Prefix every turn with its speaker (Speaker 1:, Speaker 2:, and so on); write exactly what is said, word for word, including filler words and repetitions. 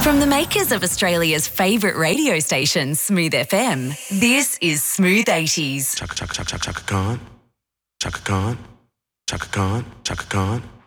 Speaker 1: From the makers of Australia's favourite radio station, Smooth F M, this is Smooth eighties.
Speaker 2: Chaka, chaka, chaka, chaka, Khan. Chaka Khan. Chaka Khan. Chaka Khan.